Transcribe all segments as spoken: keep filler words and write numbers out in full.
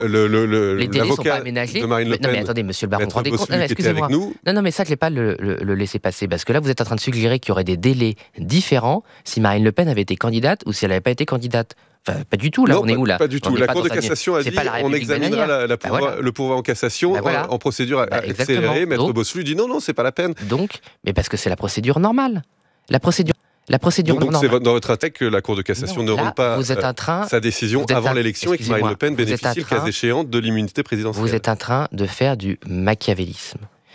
le, le, le, les délais ne sont pas aménagés. De Marine Le Pen, non mais attendez, monsieur le baron, vous vous rendez compte? Non, excusez-moi. Non, non, mais ça, je ne vais pas le, le, le laisser passer, parce que là, vous êtes en train de suggérer qu'il y aurait des délais différents si Marine Le Pen avait été candidate ou si elle n'avait pas été candidate. Enfin, pas du tout, là, non, on est pas, où là? Pas du tout. La Cour de cassation a dit on examinera la, la pouvoir, bah voilà. le pouvoir en cassation bah voilà. en, en procédure bah accélérée. Maître Donc, Bosselut dit non, non, c'est pas la peine. Donc, mais parce que c'est la procédure normale. La procédure. La procédure donc, normale. Donc c'est dans votre attaque que la Cour de cassation non, ne rend pas vous êtes un train, sa décision avant un, l'élection et que Marine Le Pen bénéficie, le cas échéant, de l'immunité présidentielle. Vous êtes en train de faire du machiavélisme.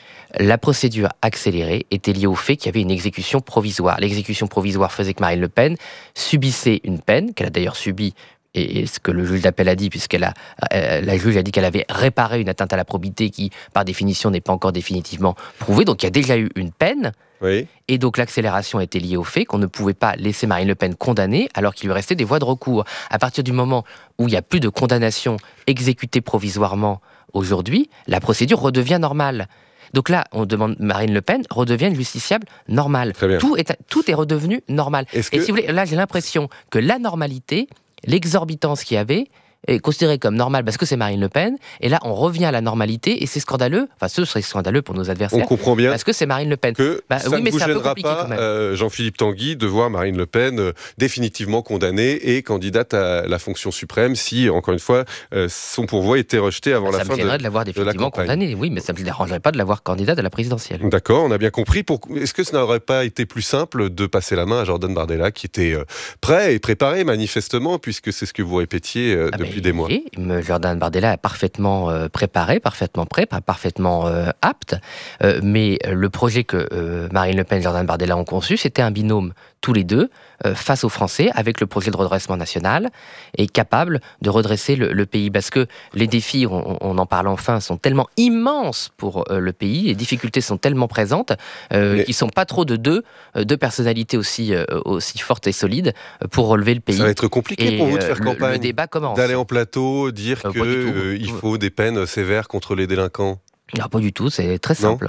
La procédure accélérée était liée au fait qu'il y avait une exécution provisoire. L'exécution provisoire faisait que Marine Le Pen subissait une peine, qu'elle a d'ailleurs subie, et ce que le juge d'appel a dit, puisqu'elle a, euh, la juge a dit qu'elle avait réparé une atteinte à la probité qui, par définition, n'est pas encore définitivement prouvée. Donc il y a déjà eu une peine. Oui. Et donc l'accélération était liée au fait qu'on ne pouvait pas laisser Marine Le Pen condamnée alors qu'il lui restait des voies de recours. À partir du moment où il n'y a plus de condamnation exécutée provisoirement aujourd'hui, la procédure redevient normale. Donc là, on demande Marine Le Pen redevienne justiciable normale. Tout est, tout est redevenu normal. Est-ce Et que... si vous voulez, là, j'ai l'impression que la normalité, l'exorbitance qu'il y avait, est considérée comme normale parce que c'est Marine Le Pen, et là on revient à la normalité, et c'est scandaleux, enfin ce serait scandaleux pour nos adversaires. On comprend bien parce que c'est Marine Le Pen. Que bah, ça oui, ne mais vous c'est gênera pas, euh, Jean-Philippe Tanguy, de voir Marine Le Pen euh, définitivement condamnée et candidate à la fonction suprême si, encore une fois, euh, son pourvoi était rejeté avant bah, la fin de, de, de l'avoir définitivement de la condamnée, oui, mais ça ne me dérangerait pas de l'avoir candidate à la présidentielle. D'accord, on a bien compris. Pour... Est-ce que ça n'aurait pas été plus simple de passer la main à Jordan Bardella, qui était euh, prêt et préparé manifestement, puisque c'est ce que vous répétiez euh, ah depuis ben, des mois? Oui, Jordan Bardella est parfaitement euh, préparé, parfaitement prêt, parfaitement euh, apte, euh, mais le projet que euh, Marine Le Pen et Jordan Bardella ont conçu, c'était un binôme, tous les deux, euh, face aux Français, avec le projet de redressement national, et capable de redresser le, le pays. Parce que les défis, on, on en parle enfin, sont tellement immenses pour euh, le pays, les difficultés sont tellement présentes, euh, mais... qu'ils ne sont pas trop de deux, euh, deux personnalités aussi, euh, aussi fortes et solides euh, pour relever le pays. Ça va être compliqué et, pour vous de faire euh, campagne. Le, le débat commence. D'aller en plateau, dire euh, qu'il euh, faut des peines sévères contre les délinquants. Non, pas du tout, c'est très simple. Non.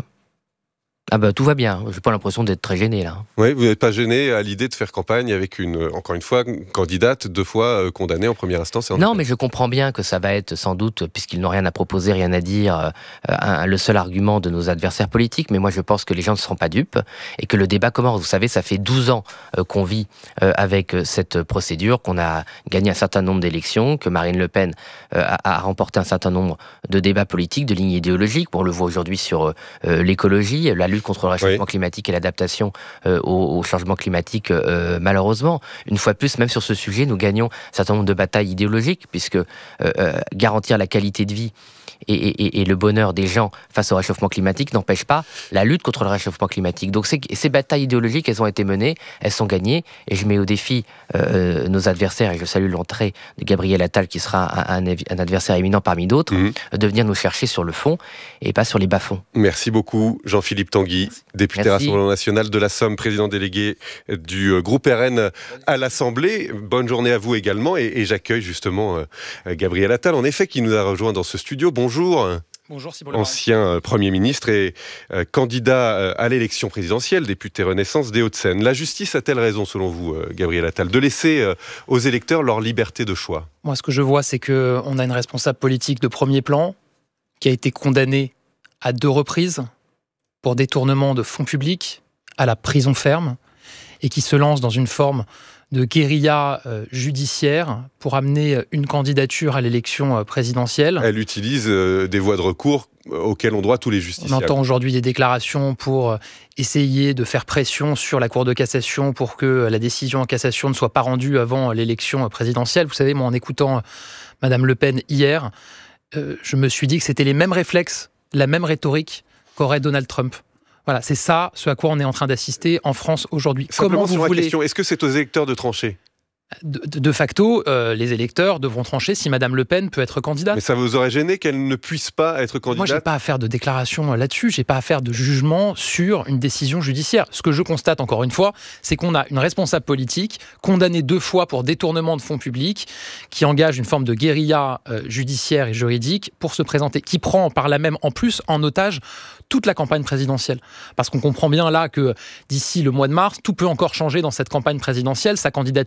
Ah bah tout va bien, j'ai pas l'impression d'être très gêné là. Oui, vous n'êtes pas gêné à l'idée de faire campagne avec une, encore une fois, une candidate deux fois condamnée en première instance. Non, mais je comprends bien que ça va être sans doute, puisqu'ils n'ont rien à proposer, rien à dire, euh, un, le seul argument de nos adversaires politiques, mais moi je pense que les gens ne seront pas dupes et que le débat commence. Vous savez, ça fait douze ans euh, qu'on vit euh, avec cette procédure, qu'on a gagné un certain nombre d'élections, que Marine Le Pen euh, a, a remporté un certain nombre de débats politiques, de lignes idéologiques. On le voit aujourd'hui sur euh, l'écologie, la lutte contre le réchauffement oui. climatique et l'adaptation euh, au, au changement climatique, euh, malheureusement. Une fois de plus, même sur ce sujet, nous gagnons un certain nombre de batailles idéologiques, puisque euh, euh, garantir la qualité de vie et, et, et le bonheur des gens face au réchauffement climatique n'empêche pas la lutte contre le réchauffement climatique. Donc ces, ces batailles idéologiques, elles ont été menées, elles sont gagnées, et je mets au défi euh, nos adversaires, et je salue l'entrée de Gabriel Attal, qui sera un, un, un adversaire éminent parmi d'autres, mmh. de venir nous chercher sur le fond et pas sur les bas-fonds. Merci beaucoup, Jean-Philippe Tanguy, député Merci. Rassemblement National de la Somme, président délégué du groupe R N à l'Assemblée. Bonne journée à vous également, et, et j'accueille justement euh, Gabriel Attal, en effet, qui nous a rejoint dans ce studio. Bonjour. Bonjour, ancien euh, Premier ministre et euh, candidat euh, à l'élection présidentielle, député Renaissance des Hauts-de-Seine. La justice a-t-elle raison, selon vous, euh, Gabriel Attal, de laisser euh, aux électeurs leur liberté de choix? Moi, ce que je vois, c'est qu'on a une responsable politique de premier plan qui a été condamnée à deux reprises pour détournement de fonds publics à la prison ferme et qui se lance dans une forme de guérilla euh, judiciaire pour amener une candidature à l'élection euh, présidentielle. Elle utilise euh, des voies de recours auxquelles ont droit tous les justiciables. On entend aujourd'hui des déclarations pour euh, essayer de faire pression sur la Cour de cassation pour que la décision en cassation ne soit pas rendue avant l'élection présidentielle. Vous savez, moi, en écoutant euh, Madame Le Pen hier, euh, je me suis dit que c'était les mêmes réflexes, la même rhétorique qu'aurait Donald Trump. Voilà, c'est ça ce à quoi on est en train d'assister en France aujourd'hui. Simplement Comment vous sur voulez... la question, est-ce que c'est aux électeurs de trancher ? De, de facto, euh, les électeurs devront trancher si Madame Le Pen peut être candidate. Mais ça vous aurait gêné qu'elle ne puisse pas être candidate ? Moi, j'ai pas à faire de déclaration là-dessus, j'ai pas à faire de jugement sur une décision judiciaire. Ce que je constate, encore une fois, c'est qu'on a une responsable politique condamnée deux fois pour détournement de fonds publics, qui engage une forme de guérilla euh, judiciaire et juridique pour se présenter, qui prend par là même, en plus, en otage toute la campagne présidentielle. Parce qu'on comprend bien là que d'ici le mois de mars, tout peut encore changer dans cette campagne présidentielle. Sa candidature ne tient qu'à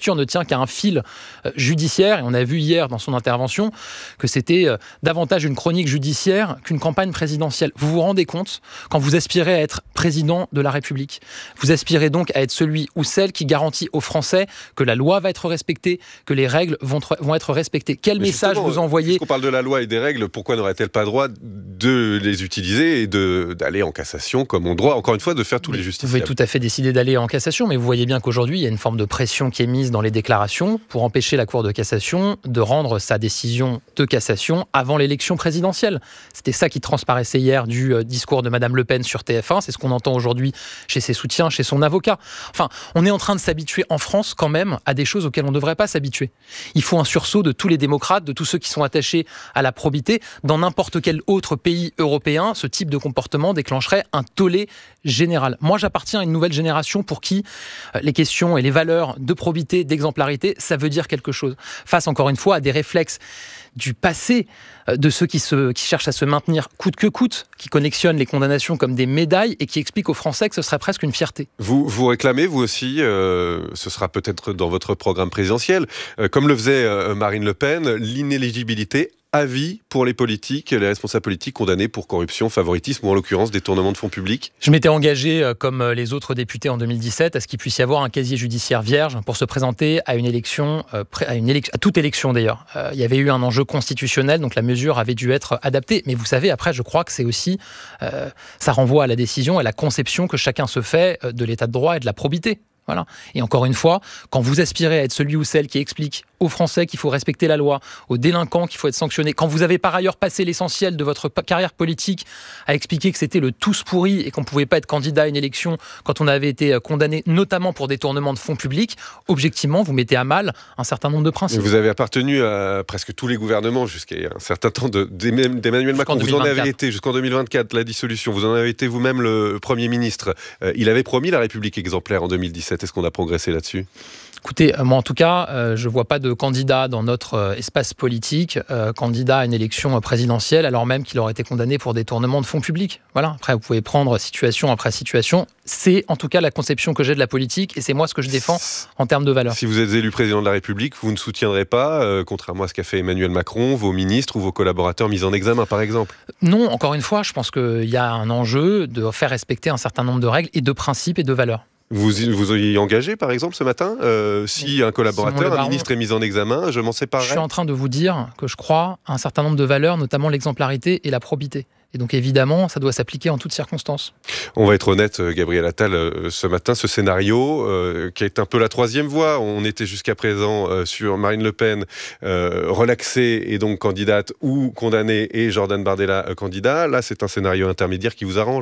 qu'il y a un fil judiciaire, et on a vu hier dans son intervention que c'était davantage une chronique judiciaire qu'une campagne présidentielle. Vous vous rendez compte, quand vous aspirez à être président de la République, vous aspirez donc à être celui ou celle qui garantit aux Français que la loi va être respectée, que les règles vont, vont être respectées. Quel Mais message vous envoyez ? Puisqu'on parle de la loi et des règles, pourquoi n'aurait-elle pas droit de les utiliser et de, d'aller en cassation comme on droit, encore une fois, de faire tous les justiciables ? Vous pouvez tout à fait décider d'aller en cassation, mais vous voyez bien qu'aujourd'hui, il y a une forme de pression qui est mise dans les déclarations pour empêcher la Cour de cassation de rendre sa décision de cassation avant l'élection présidentielle. C'était ça qui transparaissait hier du discours de Madame Le Pen sur T F un, c'est ce qu'on entend aujourd'hui chez ses soutiens, chez son avocat. Enfin, on est en train de s'habituer en France quand même à des choses auxquelles on ne devrait pas s'habituer. Il faut un sursaut de tous les démocrates, de tous ceux qui sont attachés à la probité. Dans n'importe quel autre pays européen, ce type de comportement déclencherait un tollé général. Moi, j'appartiens à une nouvelle génération pour qui les questions et les valeurs de probité, d'exemplarité, ça veut dire quelque chose. Face, encore une fois, à des réflexes du passé de ceux qui, se, qui cherchent à se maintenir coûte que coûte, qui connextionnent les condamnations comme des médailles et qui expliquent aux Français que ce serait presque une fierté. Vous, vous réclamez, vous aussi, euh, ce sera peut-être dans votre programme présidentiel, euh, comme le faisait euh, Marine Le Pen, l'inéligibilité à vie pour les politiques, les responsables politiques condamnés pour corruption, favoritisme ou en l'occurrence détournement de fonds publics. Je m'étais engagé, comme les autres députés en deux mille dix-sept, à ce qu'il puisse y avoir un casier judiciaire vierge pour se présenter à une élection, à, une élection, à toute élection d'ailleurs. Il y avait eu un enjeu constitutionnel, donc la mesure avait dû être adaptée. Mais vous savez, après, je crois que c'est aussi, euh, ça renvoie à la décision, à la conception que chacun se fait de l'état de droit et de la probité. Voilà. Et encore une fois, quand vous aspirez à être celui ou celle qui explique aux Français qu'il faut respecter la loi, aux délinquants qu'il faut être sanctionné, quand vous avez par ailleurs passé l'essentiel de votre carrière politique à expliquer que c'était le tous pourri et qu'on ne pouvait pas être candidat à une élection quand on avait été condamné, notamment pour détournement de fonds publics, objectivement, vous mettez à mal un certain nombre de principes. Vous avez appartenu à presque tous les gouvernements jusqu'à un certain temps de, d'Emmanuel Macron. Vous en avez été jusqu'en deux mille vingt-quatre, la dissolution. Vous en avez été vous-même le Premier ministre. Euh, il avait promis la République exemplaire en deux mille dix-sept. Est-ce qu'on a progressé là-dessus ? Écoutez, moi en tout cas, euh, je ne vois pas de candidat dans notre euh, espace politique, euh, candidat à une élection euh, présidentielle, alors même qu'il aurait été condamné pour détournement de fonds publics. Voilà. Après, vous pouvez prendre situation après situation. C'est en tout cas la conception que j'ai de la politique et c'est moi ce que je défends en termes de valeurs. Si vous êtes élu président de la République, vous ne soutiendrez pas, euh, contrairement à ce qu'a fait Emmanuel Macron, vos ministres ou vos collaborateurs mis en examen, par exemple ? Non, encore une fois, je pense qu'il y a un enjeu de faire respecter un certain nombre de règles et de principes et de valeurs. Vous vous y engagez, par exemple, ce matin euh, si un collaborateur, un ministre est mis en examen, je m'en séparerai. Je suis en train de vous dire que je crois à un certain nombre de valeurs, notamment l'exemplarité et la probité. Et donc évidemment, ça doit s'appliquer en toutes circonstances. On va être honnête, Gabriel Attal, ce matin, ce scénario euh, qui est un peu la troisième voie. On était jusqu'à présent euh, sur Marine Le Pen euh, relaxée et donc candidate ou condamnée et Jordan Bardella euh, candidat. Là, c'est un scénario intermédiaire qui vous arrange ?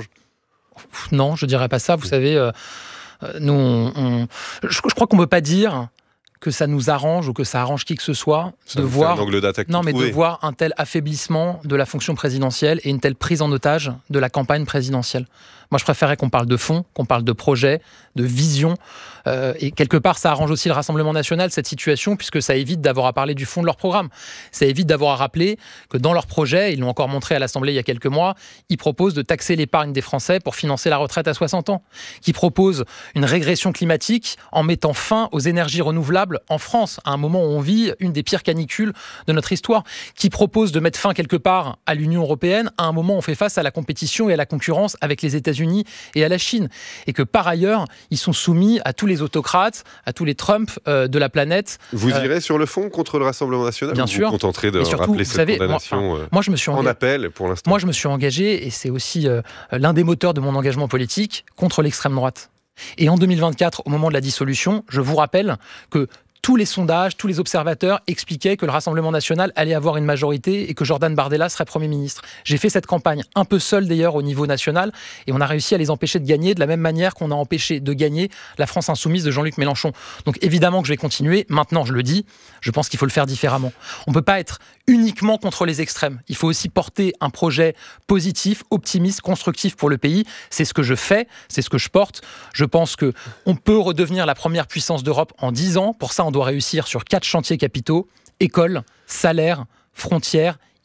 Non, je ne dirais pas ça. Vous savez... Euh, Nous, on, on, je, je crois qu'on ne peut pas dire que ça nous arrange ou que ça arrange qui que ce soit ça de voir, un angle d'attaque non, mais de voir un tel affaiblissement de la fonction présidentielle et une telle prise en otage de la campagne présidentielle. Moi, je préférerais qu'on parle de fond, qu'on parle de projet, de vision. Euh, et quelque part, ça arrange aussi le Rassemblement national, cette situation, puisque ça évite d'avoir à parler du fond de leur programme. Ça évite d'avoir à rappeler que dans leur projet, ils l'ont encore montré à l'Assemblée il y a quelques mois, ils proposent de taxer l'épargne des Français pour financer la retraite à soixante ans. Qui proposent une régression climatique en mettant fin aux énergies renouvelables en France, à un moment où on vit une des pires canicules de notre histoire. Qui proposent de mettre fin quelque part à l'Union européenne, à un moment où on fait face à la compétition et à la concurrence avec les États-Unis et à la Chine, et que par ailleurs, ils sont soumis à tous les autocrates, à tous les Trump euh, de la planète. Vous euh, irez sur le fond contre le Rassemblement national ? Bien ou sûr. Vous vous contenterez de surtout, rappeler vous cette savez, condamnation moi, enfin, euh, moi, je me suis en engagé, appel pour l'instant. Moi, je me suis engagé, et c'est aussi euh, l'un des moteurs de mon engagement politique, contre l'extrême droite. Et en deux mille vingt-quatre, au moment de la dissolution, je vous rappelle que tous les sondages, tous les observateurs expliquaient que le Rassemblement national allait avoir une majorité et que Jordan Bardella serait Premier ministre. J'ai fait cette campagne un peu seul d'ailleurs au niveau national et on a réussi à les empêcher de gagner de la même manière qu'on a empêché de gagner la France insoumise de Jean-Luc Mélenchon. Donc évidemment que je vais continuer. Maintenant, je le dis, je pense qu'il faut le faire différemment. On ne peut pas être uniquement contre les extrêmes. Il faut aussi porter un projet positif, optimiste, constructif pour le pays. C'est ce que je fais, c'est ce que je porte. Je pense qu'on peut redevenir la première puissance d'Europe en dix ans. Pour ça, on doit réussir sur quatre chantiers capitaux, école, salaire, frontières,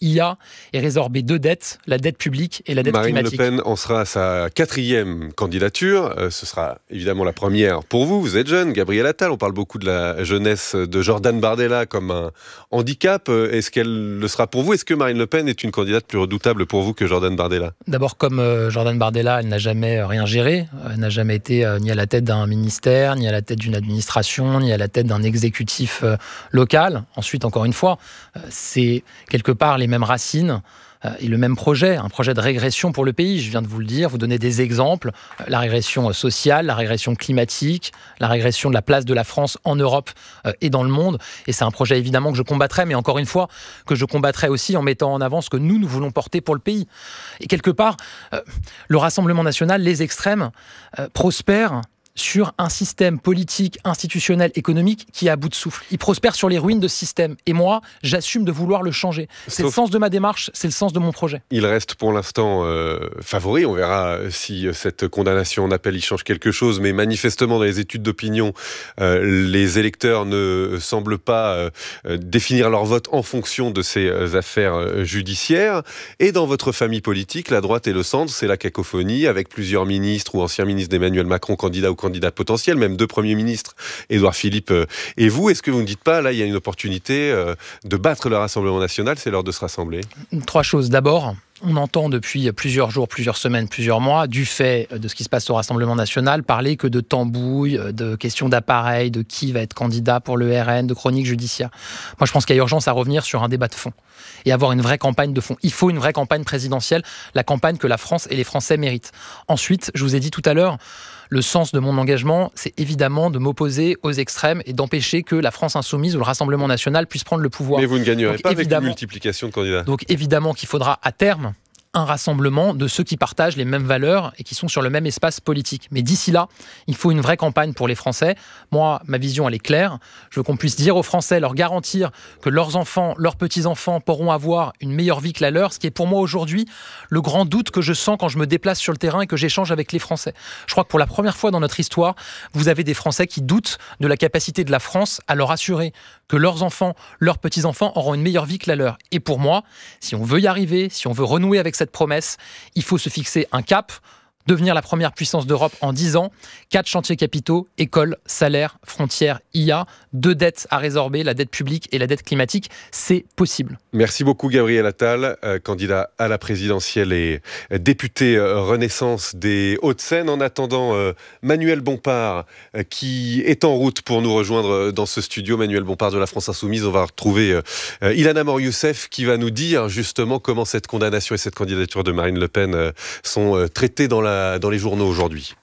I A et résorber deux dettes, la dette publique et la dette Marine climatique. Marine Le Pen en sera à sa quatrième candidature. Euh, ce sera évidemment la première pour vous. Vous êtes jeune, Gabriel Attal. On parle beaucoup de la jeunesse de Jordan Bardella comme un handicap. Est-ce qu'elle le sera pour vous ? Est-ce que Marine Le Pen est une candidate plus redoutable pour vous que Jordan Bardella ? D'abord, comme euh, Jordan Bardella, elle n'a jamais rien géré. Elle n'a jamais été euh, ni à la tête d'un ministère, ni à la tête d'une administration, ni à la tête d'un exécutif euh, local. Ensuite, encore une fois, euh, c'est quelque part les mêmes racines euh, et le même projet, un projet de régression pour le pays. Je viens de vous le dire, vous donner des exemples. Euh, la régression sociale, la régression climatique, la régression de la place de la France en Europe euh, et dans le monde. Et c'est un projet évidemment que je combattrai, mais encore une fois, que je combattrai aussi en mettant en avant ce que nous, nous voulons porter pour le pays. Et quelque part, euh, le Rassemblement national, les extrêmes, euh, prospèrent sur un système politique, institutionnel, économique qui est à bout de souffle. Il prospère sur les ruines de ce système. Et moi, j'assume de vouloir le changer. C'est Sauf... le sens de ma démarche, c'est le sens de mon projet. Il reste pour l'instant euh, favori. On verra si cette condamnation en appel y change quelque chose. Mais manifestement, dans les études d'opinion, euh, les électeurs ne semblent pas euh, définir leur vote en fonction de ces euh, affaires euh, judiciaires. Et dans votre famille politique, la droite et le centre, c'est la cacophonie, avec plusieurs ministres ou anciens ministres d'Emmanuel Macron, candidats ou candidat potentiel, même deux premiers ministres, Édouard Philippe euh, et vous. Est-ce que vous ne dites pas, là, il y a une opportunité euh, de battre le Rassemblement national, c'est l'heure de se rassembler ? Trois choses. D'abord, on entend depuis plusieurs jours, plusieurs semaines, plusieurs mois, du fait de ce qui se passe au Rassemblement national, parler que de tambouilles, de questions d'appareil, de qui va être candidat pour le R N, de chroniques judiciaires. Moi, je pense qu'il y a urgence à revenir sur un débat de fond et avoir une vraie campagne de fond. Il faut une vraie campagne présidentielle, la campagne que la France et les Français méritent. Ensuite, je vous ai dit tout à l'heure, le sens de mon engagement, c'est évidemment de m'opposer aux extrêmes et d'empêcher que la France insoumise ou le Rassemblement national puisse prendre le pouvoir. Mais vous ne gagnerez donc, pas avec une multiplication de candidats. Donc évidemment qu'il faudra à terme un rassemblement de ceux qui partagent les mêmes valeurs et qui sont sur le même espace politique. Mais d'ici là, il faut une vraie campagne pour les Français. Moi, ma vision, elle est claire. Je veux qu'on puisse dire aux Français, leur garantir que leurs enfants, leurs petits-enfants pourront avoir une meilleure vie que la leur, ce qui est pour moi aujourd'hui le grand doute que je sens quand je me déplace sur le terrain et que j'échange avec les Français. Je crois que pour la première fois dans notre histoire, vous avez des Français qui doutent de la capacité de la France à leur assurer que leurs enfants, leurs petits-enfants auront une meilleure vie que la leur. Et pour moi, si on veut y arriver, si on veut renouer avec cette promesse, il faut se fixer un cap, devenir la première puissance d'Europe en dix ans, quatre chantiers capitaux, école, salaire, frontières, I A, deux dettes à résorber, la dette publique et la dette climatique, c'est possible. Merci beaucoup Gabriel Attal, euh, candidat à la présidentielle et député euh, Renaissance des Hauts-de-Seine. En attendant, euh, Manuel Bompard, euh, qui est en route pour nous rejoindre dans ce studio. Manuel Bompard de la France Insoumise. On va retrouver euh, Ilham Mor-Youssef qui va nous dire justement comment cette condamnation et cette candidature de Marine Le Pen euh, sont euh, traitées dans la dans les journaux aujourd'hui.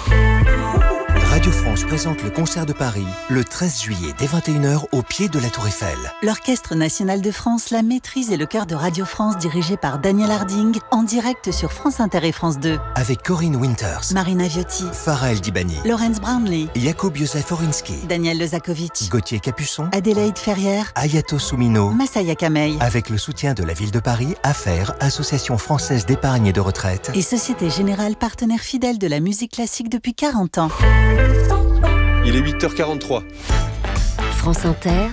Radio France présente le concert de Paris le treize juillet dès vingt et une heures au pied de la Tour Eiffel. L'Orchestre national de France, la maîtrise et le chœur de Radio France dirigé par Daniel Harding en direct sur France Inter et France deux. Avec Corinne Winters, Marina Viotti, Farah El Dibani, Laurence Brownlee, Jakub Józef Orinski, Daniel Lezakovic, Gauthier Capuçon, Adélaïde Ferrière, Ayato Soumino, Massaya Kamei. Avec le soutien de la ville de Paris, Affaires, Association française d'épargne et de retraite et Société Générale, partenaire fidèle de la musique classique depuis quarante ans. Il est huit heures quarante-trois. France Inter,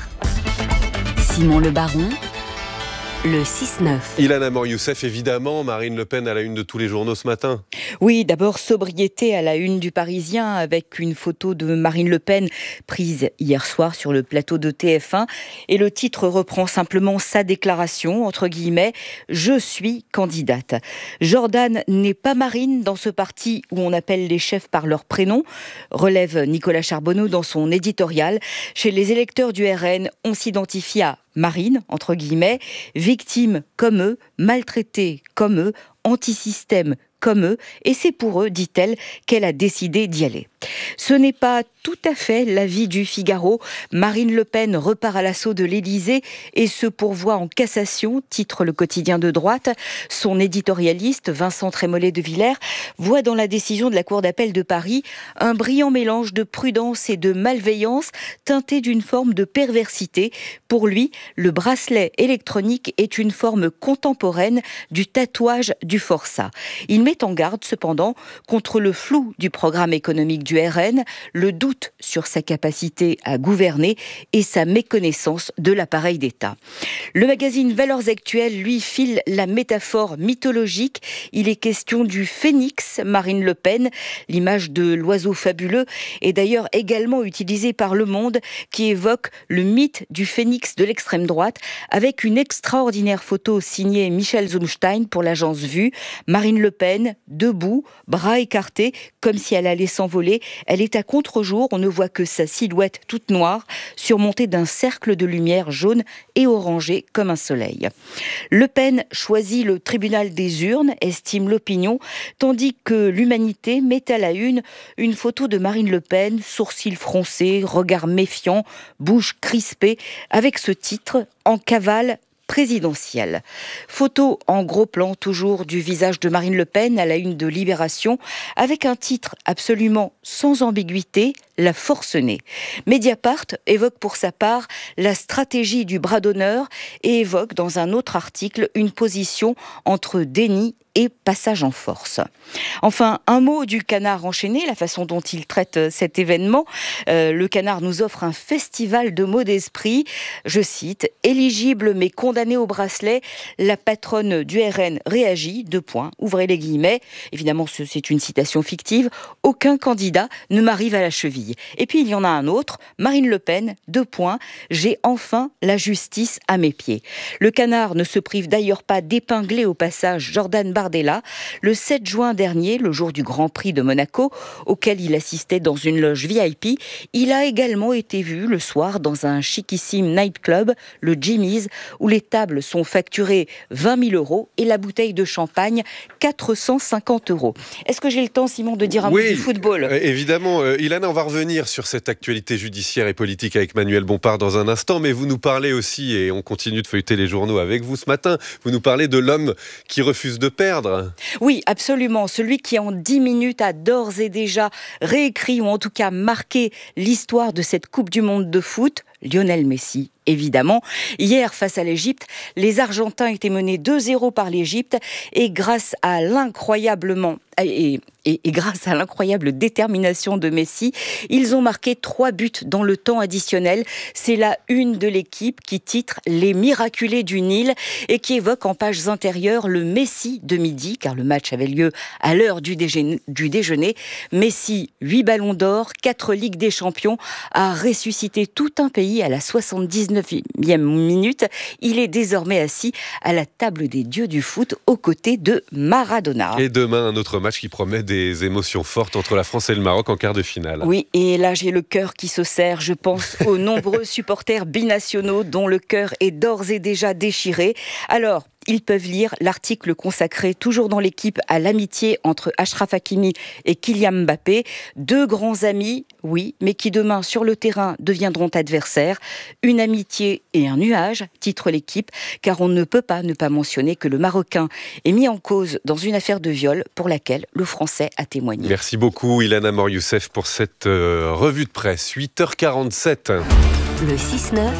Simon Le Baron, le six neuf. Ilham Mor-Youssef, évidemment, Marine Le Pen à la une de tous les journaux ce matin. Oui, d'abord sobriété à la une du Parisien avec une photo de Marine Le Pen prise hier soir sur le plateau de T F un. Et le titre reprend simplement sa déclaration, entre guillemets, « Je suis candidate ». Jordan n'est pas Marine dans ce parti où on appelle les chefs par leur prénom, relève Nicolas Charbonneau dans son éditorial. Chez les électeurs du R N, on s'identifie à Marine, entre guillemets, victime comme eux, maltraitée comme eux, anti-système comme eux, et c'est pour eux, dit-elle, qu'elle a décidé d'y aller. Ce n'est pas tout à fait l'avis du Figaro. Marine Le Pen repart à l'assaut de l'Élysée et se pourvoit en cassation, titre le quotidien de droite. Son éditorialiste, Vincent Trémollet de Villers, voit dans la décision de la Cour d'appel de Paris un brillant mélange de prudence et de malveillance teinté d'une forme de perversité. Pour lui, le bracelet électronique est une forme contemporaine du tatouage du forçat. Il met en garde cependant contre le flou du programme économique du du R N, le doute sur sa capacité à gouverner et sa méconnaissance de l'appareil d'État. Le magazine Valeurs Actuelles, lui, file la métaphore mythologique. Il est question du phénix, Marine Le Pen. L'image de l'oiseau fabuleux est d'ailleurs également utilisée par Le Monde, qui évoque le mythe du phénix de l'extrême droite, avec une extraordinaire photo signée Michel Zumstein pour l'agence Vue. Marine Le Pen, debout, bras écartés, comme si elle allait s'envoler. Elle est à contre-jour, on ne voit que sa silhouette toute noire, surmontée d'un cercle de lumière jaune et orangé comme un soleil. Le Pen choisit le tribunal des urnes, estime l'opinion, tandis que l'Humanité met à la une une photo de Marine Le Pen, sourcils froncés, regard méfiant, bouche crispée, avec ce titre « En cavale présidentielle ». Photo en gros plan toujours du visage de Marine Le Pen à la une de Libération, avec un titre absolument sans ambiguïté, La forcenée. Mediapart évoque pour sa part la stratégie du bras d'honneur et évoque dans un autre article une position entre déni et passage en force. Enfin, un mot du Canard enchaîné, la façon dont il traite cet événement. Euh, le Canard nous offre un festival de mots d'esprit. Je cite, « Éligible mais condamné au bracelet, la patronne du R N réagit, deux points, ouvrez les guillemets. » Évidemment, c'est une citation fictive. « Aucun candidat ne m'arrive à la cheville. » Et puis, il y en a un autre, Marine Le Pen, deux points, « J'ai enfin la justice à mes pieds. » Le Canard ne se prive d'ailleurs pas d'épingler au passage Jordan Bardella, le sept juin dernier, le jour du Grand Prix de Monaco, auquel il assistait dans une loge V I P. Il a également été vu le soir dans un chiquissime nightclub, le Jimmy's, où les tables sont facturées vingt mille euros et la bouteille de champagne quatre cent cinquante euros. Est-ce que j'ai le temps, Simon, de dire un oui, mot du football ? euh, Évidemment. Euh, Ilana, on va revenir sur cette actualité judiciaire et politique avec Manuel Bompard dans un instant, mais vous nous parlez aussi, et on continue de feuilleter les journaux avec vous ce matin, vous nous parlez de l'homme qui refuse de perdre. Oui, absolument. Celui qui en dix minutes a d'ores et déjà réécrit ou en tout cas marqué l'histoire de cette Coupe du Monde de foot, Lionel Messi. Évidemment, hier face à l'Égypte, les Argentins étaient menés deux zéro par l'Égypte et grâce à l'incroyablement et, et, et grâce à l'incroyable détermination de Messi, ils ont marqué trois buts dans le temps additionnel. C'est la une de l'équipe qui titre Les Miraculés du Nil et qui évoque en pages intérieures le Messi de midi, car le match avait lieu à l'heure du déjeuner. Du déjeuner. Messi, huit ballons d'or, quatre Ligues des Champions, a ressuscité tout un pays à la soixante-dix-neuvième minute. Il est désormais assis à la table des dieux du foot aux côtés de Maradona. Et demain, un autre match qui promet des émotions fortes entre la France et le Maroc en quart de finale. Oui, et là j'ai le cœur qui se serre. Je pense aux nombreux supporters binationaux dont le cœur est d'ores et déjà déchiré. Alors, ils peuvent lire l'article consacré, toujours dans l'équipe, à l'amitié entre Achraf Hakimi et Kylian Mbappé. Deux grands amis, oui, mais qui demain, sur le terrain, deviendront adversaires. Une amitié et un nuage, titre l'équipe, car on ne peut pas ne pas mentionner que le Marocain est mis en cause dans une affaire de viol pour laquelle le Français a témoigné. Merci beaucoup, Ilana Mor-Youssef, pour cette euh, revue de presse. huit heures quarante-sept. Le six neuf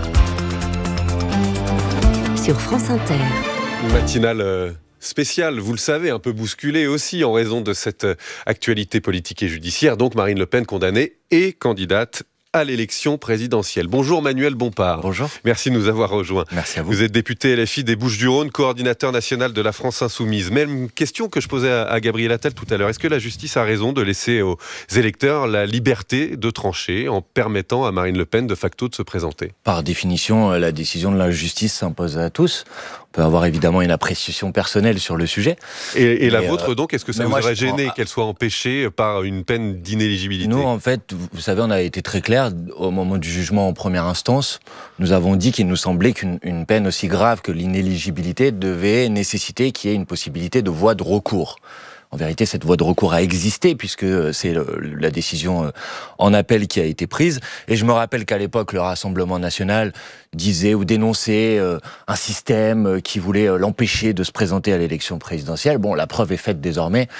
sur France Inter. Matinale euh, spéciale, vous le savez, un peu bousculée aussi en raison de cette euh, actualité politique et judiciaire. Donc Marine Le Pen condamnée et candidate à l'élection présidentielle. Bonjour Manuel Bompard. Bonjour. Merci de nous avoir rejoints. Merci à vous. Vous êtes député L F I des Bouches-du-Rhône, coordinateur national de la France Insoumise. Même question que je posais à, à Gabriel Attal tout à l'heure. Est-ce que la justice a raison de laisser aux électeurs la liberté de trancher en permettant à Marine Le Pen de facto de se présenter ? Par définition, la décision de la justice s'impose à tous. On peut avoir évidemment une appréciation personnelle sur le sujet. Et, et la Mais vôtre euh, donc, est-ce que ça vous moi, aurait gêné prends... qu'elle soit empêchée par une peine d'inéligibilité ? Nous, en fait, vous savez, on a été très clair au moment du jugement en première instance. Nous avons dit qu'il nous semblait qu'une une peine aussi grave que l'inéligibilité devait nécessiter qu'il y ait une possibilité de voie de recours. En vérité, cette voie de recours a existé puisque c'est le, la décision en appel qui a été prise. Et je me rappelle qu'à l'époque, le Rassemblement national disait ou dénonçait euh, un système qui voulait l'empêcher de se présenter à l'élection présidentielle. Bon, la preuve est faite désormais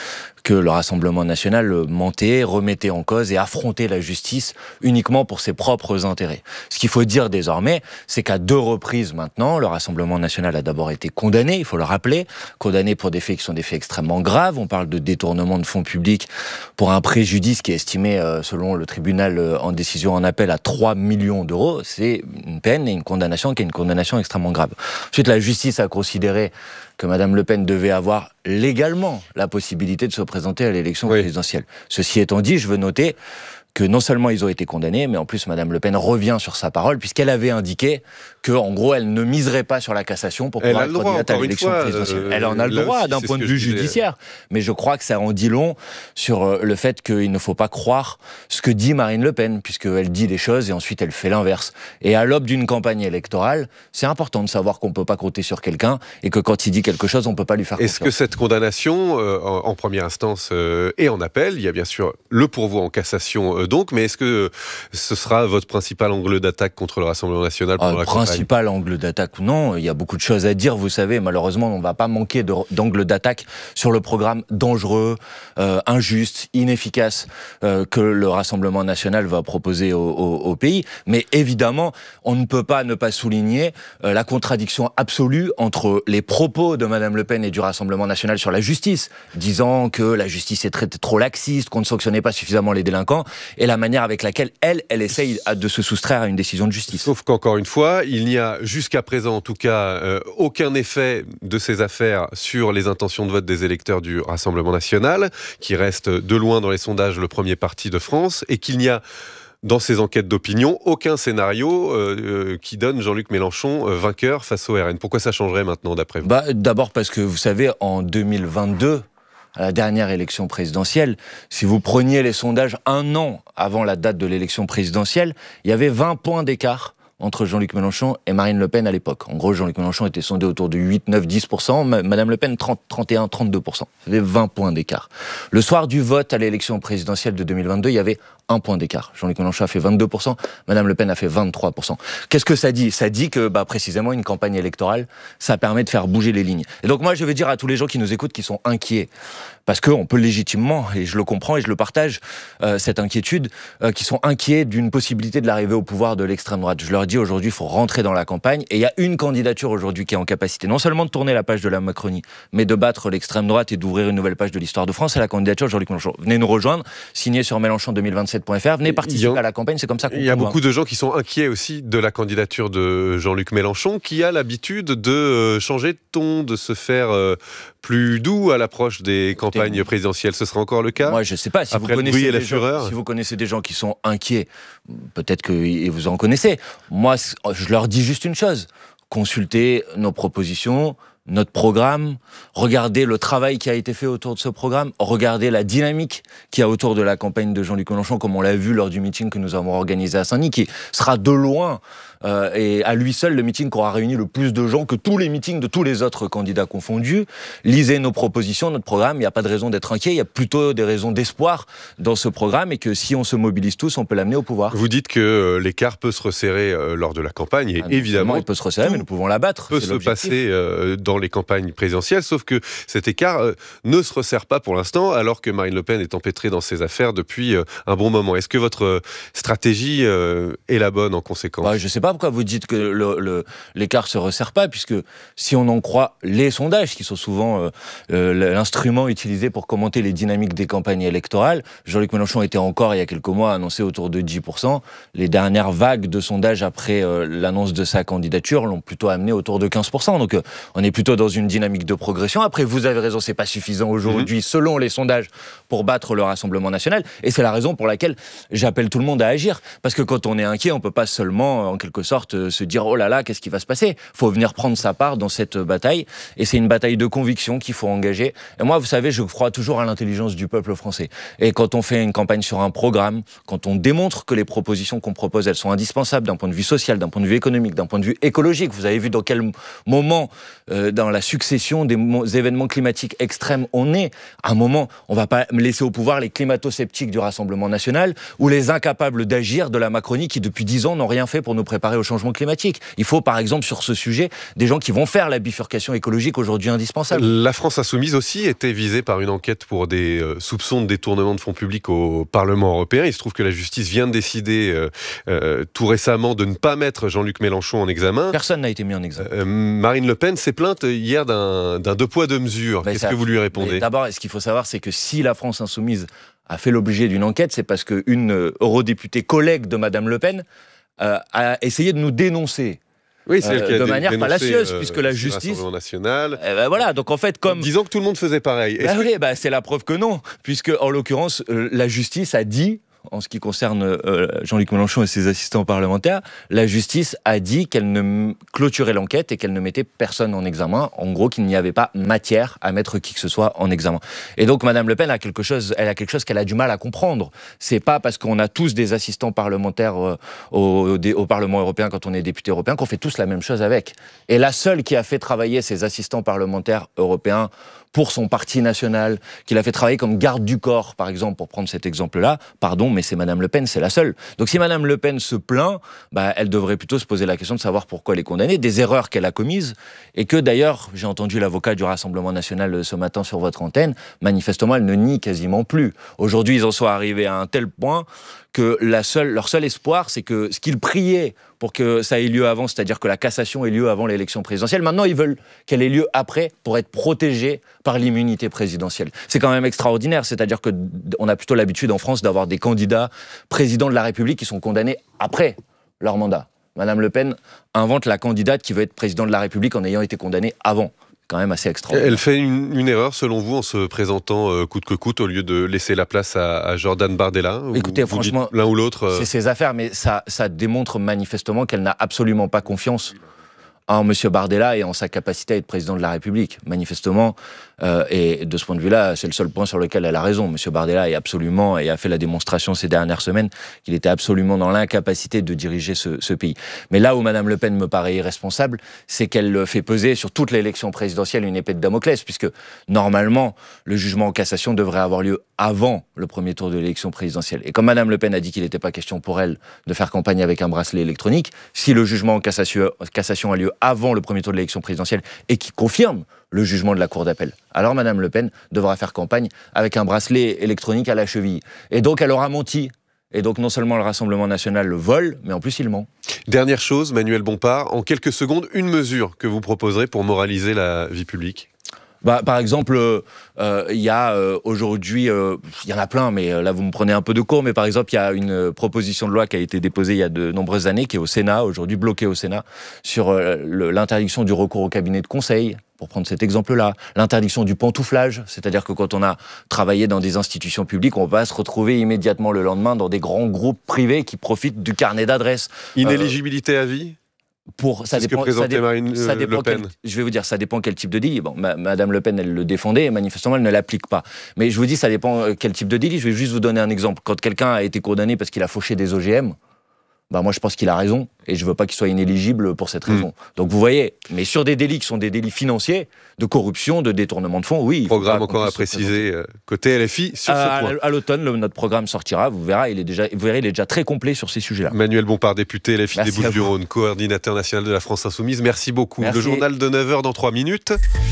que le Rassemblement national mentait, remettait en cause et affrontait la justice uniquement pour ses propres intérêts. Ce qu'il faut dire désormais, c'est qu'à deux reprises maintenant, le Rassemblement national a d'abord été condamné, il faut le rappeler, condamné pour des faits qui sont des faits extrêmement graves. On parle de détournement de fonds publics pour un préjudice qui est estimé, selon le tribunal en décision en appel, à trois millions d'euros. C'est une peine et une condamnation qui est une condamnation extrêmement grave. Ensuite, la justice a considéré que Madame Le Pen devait avoir légalement la possibilité de se présenter à l'élection oui. présidentielle. Ceci étant dit, je veux noter que non seulement ils ont été condamnés, mais en plus Madame Le Pen revient sur sa parole, puisqu'elle avait indiqué que, en gros, elle ne miserait pas sur la cassation pour pouvoir être candidate à l'élection présidentielle. Euh, elle en a le droit aussi, d'un point de vue judiciaire, mais je crois que ça en dit long sur le fait qu'il ne faut pas croire ce que dit Marine Le Pen, puisqu'elle dit des choses et ensuite elle fait l'inverse. Et à l'aube d'une campagne électorale, c'est important de savoir qu'on ne peut pas compter sur quelqu'un et que quand il dit quelque chose, on ne peut pas lui faire confiance. Est-ce que cette condamnation, euh, en, en première instance euh, et en appel, il y a bien sûr le pourvoi en cassation euh, donc, mais est-ce que ce sera votre principal angle d'attaque contre le Rassemblement national pendant ah, la campagne ? Principal angle d'attaque, non. Il y a beaucoup de choses à dire, vous savez. Malheureusement, on ne va pas manquer de, d'angle d'attaque sur le programme dangereux, euh, injuste, inefficace euh, que le Rassemblement national va proposer au, au, au pays. Mais évidemment, on ne peut pas ne pas souligner euh, la contradiction absolue entre les propos de Madame Le Pen et du Rassemblement national sur la justice, disant que la justice est très, trop laxiste, qu'on ne sanctionnait pas suffisamment les délinquants, et la manière avec laquelle elle, elle essaye de se soustraire à une décision de justice. Sauf qu'encore une fois, il n'y a jusqu'à présent, en tout cas, euh, aucun effet de ces affaires sur les intentions de vote des électeurs du Rassemblement national, qui reste de loin dans les sondages le premier parti de France, et qu'il n'y a dans ces enquêtes d'opinion aucun scénario euh, qui donne Jean-Luc Mélenchon euh, vainqueur face au R N. Pourquoi ça changerait maintenant, d'après vous ? bah, D'abord parce que, vous savez, en deux mille vingt-deux, à la dernière élection présidentielle, si vous preniez les sondages un an avant la date de l'élection présidentielle, il y avait vingt points d'écart entre Jean-Luc Mélenchon et Marine Le Pen à l'époque. En gros, Jean-Luc Mélenchon était sondé autour de huit, neuf, dix pour cent, Madame Le Pen trente, trente et un, trente-deux pour cent. Il y avait vingt points d'écart. Le soir du vote à l'élection présidentielle de deux mille vingt-deux, il y avait un point d'écart. Jean-Luc Mélenchon a fait vingt-deux pour cent, Madame Le Pen a fait vingt-trois pour cent. Qu'est-ce que ça dit ? Ça dit que, bah, précisément, une campagne électorale, ça permet de faire bouger les lignes. Et donc moi, je veux dire à tous les gens qui nous écoutent, qui sont inquiets, parce qu'on peut légitimement, et je le comprends et je le partage, euh, cette inquiétude, euh, qui sont inquiets d'une possibilité de l'arrivée au pouvoir de l'extrême droite. Je leur dis aujourd'hui, il faut rentrer dans la campagne, et il y a une candidature aujourd'hui qui est en capacité non seulement de tourner la page de la Macronie, mais de battre l'extrême droite et d'ouvrir une nouvelle page de l'histoire de France, c'est la candidature de Jean-Luc Mélenchon. Venez nous rejoindre, signez sur mélenchon deux mille vingt-sept point f r, venez participer a, à la campagne, c'est comme ça qu'on Il y a beaucoup de gens qui sont inquiets aussi de la candidature de Jean-Luc Mélenchon, qui a l'habitude de changer de ton, de se faire euh, plus doux à l'approche des campagnes présidentielles. Ce sera encore le cas ? Moi, je ne sais pas. Si Après vous le bruit et la gens, fureur. si vous connaissez des gens qui sont inquiets, peut-être que vous en connaissez. Moi, je leur dis juste une chose. Consultez nos propositions, notre programme, regardez le travail qui a été fait autour de ce programme, regardez la dynamique qu'il y a autour de la campagne de Jean-Luc Mélenchon, comme on l'a vu lors du meeting que nous avons organisé à Saint-Denis, qui sera de loin euh, et à lui seul le meeting qui aura réuni le plus de gens que tous les meetings de tous les autres candidats confondus. Lisez nos propositions, notre programme, il n'y a pas de raison d'être inquiet, il y a plutôt des raisons d'espoir dans ce programme et que si on se mobilise tous, on peut l'amener au pouvoir. Vous dites que euh, l'écart peut se resserrer euh, lors de la campagne et ah, évidemment, il peut se resserrer, mais nous pouvons l'abattre. Peut se passer euh, dans les campagnes présidentielles, sauf que cet écart euh, ne se resserre pas pour l'instant, alors que Marine Le Pen est empêtrée dans ses affaires depuis euh, un bon moment. Est-ce que votre euh, stratégie euh, est la bonne en conséquence ? bah, Je ne sais pas pourquoi vous dites que le, le, l'écart ne se resserre pas, puisque si on en croit les sondages, qui sont souvent euh, euh, l'instrument utilisé pour commenter les dynamiques des campagnes électorales, Jean-Luc Mélenchon était encore, il y a quelques mois, annoncé autour de dix pour cent. Les dernières vagues de sondages après euh, l'annonce de sa candidature l'ont plutôt amené autour de quinze pour cent. Donc euh, on est plutôt dans une dynamique de progression. Après, vous avez raison, c'est pas suffisant aujourd'hui, mmh. selon les sondages, pour battre le Rassemblement national. Et c'est la raison pour laquelle j'appelle tout le monde à agir. Parce que quand on est inquiet, on peut pas seulement, en quelque sorte, se dire « Oh là là, qu'est-ce qui va se passer ?» Il faut venir prendre sa part dans cette bataille. Et c'est une bataille de conviction qu'il faut engager. Et moi, vous savez, je crois toujours à l'intelligence du peuple français. Et quand on fait une campagne sur un programme, quand on démontre que les propositions qu'on propose, elles sont indispensables d'un point de vue social, d'un point de vue économique, d'un point de vue écologique, vous avez vu dans quel moment euh, dans la succession des mo- événements climatiques extrêmes on est. À un moment, on ne va pas laisser au pouvoir les climato-sceptiques du Rassemblement national ou les incapables d'agir de la Macronie qui, depuis dix ans, n'ont rien fait pour nous préparer au changement climatique. Il faut, par exemple, sur ce sujet, des gens qui vont faire la bifurcation écologique aujourd'hui indispensable. La France insoumise aussi était visée par une enquête pour des euh, soupçons de détournement de fonds publics au Parlement européen. Il se trouve que la justice vient de décider euh, euh, tout récemment de ne pas mettre Jean-Luc Mélenchon en examen. Personne n'a été mis en examen. Euh, Marine Le Pen s'est plainte hier d'un, d'un deux poids deux mesures. Ben Qu'est-ce ça, que vous lui répondez ? D'abord, ce qu'il faut savoir, c'est que si la France insoumise a fait l'objet d'une enquête, c'est parce qu'une eurodéputée collègue de Madame Le Pen euh, a essayé de nous dénoncer. Oui, c'est elle qui a de dé- manière dénoncé, fallacieuse, euh, puisque la le justice... Rassemblement national. Eh ben voilà, donc en fait, comme... Disant que tout le monde faisait pareil. Bah oui, bah c'est la preuve que non, puisque en l'occurrence, euh, la justice a dit, en ce qui concerne euh, Jean-Luc Mélenchon et ses assistants parlementaires, la justice a dit qu'elle ne m- clôturait l'enquête et qu'elle ne mettait personne en examen. En gros, qu'il n'y avait pas matière à mettre qui que ce soit en examen. Et donc, Madame Le Pen a quelque chose, elle a quelque chose qu'elle a du mal à comprendre. C'est pas parce qu'on a tous des assistants parlementaires euh, au, au, au Parlement européen quand on est député européen qu'on fait tous la même chose avec. Et la seule qui a fait travailler ses assistants parlementaires européens pour son parti national, qu'il a fait travailler comme garde du corps, par exemple, pour prendre cet exemple-là, pardon, mais c'est Madame Le Pen, c'est la seule. Donc si Madame Le Pen se plaint, bah, elle devrait plutôt se poser la question de savoir pourquoi elle est condamnée, des erreurs qu'elle a commises, et que d'ailleurs, j'ai entendu l'avocat du Rassemblement national ce matin sur votre antenne, manifestement, elle ne nie quasiment plus. Aujourd'hui, ils en sont arrivés à un tel point que la seule, leur seul espoir, c'est que ce qu'ils priaient pour que ça ait lieu avant, c'est-à-dire que la cassation ait lieu avant l'élection présidentielle, maintenant ils veulent qu'elle ait lieu après pour être protégés par l'immunité présidentielle. C'est quand même extraordinaire, c'est-à-dire qu'on a plutôt l'habitude en France d'avoir des candidats présidents de la République qui sont condamnés après leur mandat. Madame Le Pen invente la candidate qui veut être président de la République en ayant été condamnée avant. Quand même assez extraordinaire. Elle fait une, une erreur, selon vous, en se présentant euh, coûte que coûte, au lieu de laisser la place à, à Jordan Bardella. Écoutez, vous franchement, dites l'un ou l'autre. Euh... C'est ses affaires, mais ça, ça démontre manifestement qu'elle n'a absolument pas confiance en M. Bardella et en sa capacité à être président de la République. Manifestement, euh, et de ce point de vue-là, c'est le seul point sur lequel elle a raison. M. Bardella est absolument, et a fait la démonstration ces dernières semaines, qu'il était absolument dans l'incapacité de diriger ce, ce pays. Mais là où Mme Le Pen me paraît irresponsable, c'est qu'elle fait peser sur toute l'élection présidentielle une épée de Damoclès, puisque normalement, le jugement en cassation devrait avoir lieu avant le premier tour de l'élection présidentielle. Et comme Mme Le Pen a dit qu'il n'était pas question pour elle de faire campagne avec un bracelet électronique, si le jugement en cassation, cassation a lieu avant le premier tour de l'élection présidentielle et qui confirme le jugement de la Cour d'appel, alors Mme Le Pen devra faire campagne avec un bracelet électronique à la cheville. Et donc elle aura menti. Et donc non seulement le Rassemblement national le vole, mais en plus il ment. Dernière chose, Manuel Bompard, en quelques secondes, une mesure que vous proposerez pour moraliser la vie publique. Bah, par exemple, il euh, y a euh, aujourd'hui, il euh, y en a plein, mais euh, là vous me prenez un peu de court, mais par exemple, il y a une euh, proposition de loi qui a été déposée il y a de nombreuses années, qui est au Sénat, aujourd'hui bloquée au Sénat, sur euh, le, l'interdiction du recours au cabinet de conseil, pour prendre cet exemple-là, l'interdiction du pantouflage, c'est-à-dire que quand on a travaillé dans des institutions publiques, on va se retrouver immédiatement le lendemain dans des grands groupes privés qui profitent du carnet d'adresses. Inéligibilité euh, à vie ? Pour, ça c'est dépend, ce que présentait ça dé- Marine ça Le dépend Pen. Quel, je vais vous dire, ça dépend quel type de délit. Bon, ma, Madame Le Pen, elle le défendait et manifestement, elle ne l'applique pas. Mais je vous dis, ça dépend quel type de délit. Je vais juste vous donner un exemple. Quand quelqu'un a été condamné parce qu'il a fauché des O G M, bah moi je pense qu'il a raison et je veux pas qu'il soit inéligible pour cette raison. Mmh. Donc vous voyez, mais sur des délits qui sont des délits financiers, de corruption, de détournement de fonds, oui. Il programme encore à préciser euh, côté L F I sur à, ce point. À l'automne, le, notre programme sortira. Vous verrez, il est déjà, vous verrez, il est déjà très complet sur ces sujets-là. Manuel Bompard, député L F I Merci des Bouches-du-Rhône, coordinateur national de la France Insoumise. Merci beaucoup. Merci. Le journal de neuf heures dans trois minutes.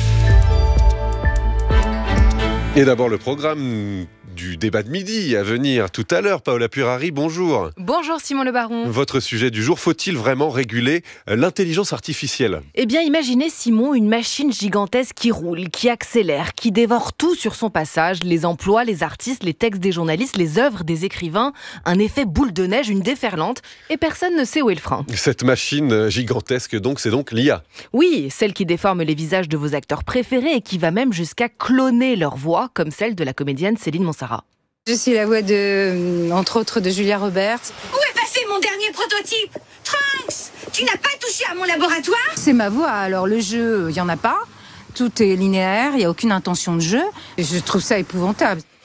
Et d'abord le programme du débat de midi à venir tout à l'heure. Paola Purari, bonjour. Bonjour Simon Le Baron. Votre sujet du jour, faut-il vraiment réguler l'intelligence artificielle ? Eh bien, imaginez Simon, une machine gigantesque qui roule, qui accélère, qui dévore tout sur son passage, les emplois, les artistes, les textes des journalistes, les œuvres des écrivains, un effet boule de neige, une déferlante, et personne ne sait où est le frein. Cette machine gigantesque, donc, c'est donc l'I A. Oui, celle qui déforme les visages de vos acteurs préférés et qui va même jusqu'à cloner leur voix, comme celle de la comédienne Céline Montserrat. Je suis la voix de, entre autres, de Julia Roberts. Où est passé mon dernier prototype ? Trunks, tu n'as pas touché à mon laboratoire ? C'est ma voix, alors le jeu, il n'y en a pas. Tout est linéaire, il n'y a aucune intention de jeu. Je trouve ça épouvantable.